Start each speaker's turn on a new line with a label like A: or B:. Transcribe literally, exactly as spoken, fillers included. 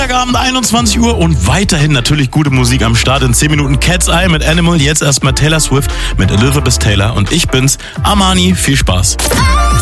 A: Freitagabend einundzwanzig Uhr und weiterhin natürlich gute Musik am Start. In zehn Minuten Cat's Eye mit Animal, jetzt erstmal Taylor Swift mit Elizabeth Taylor und ich bin's, Armani. Viel Spaß.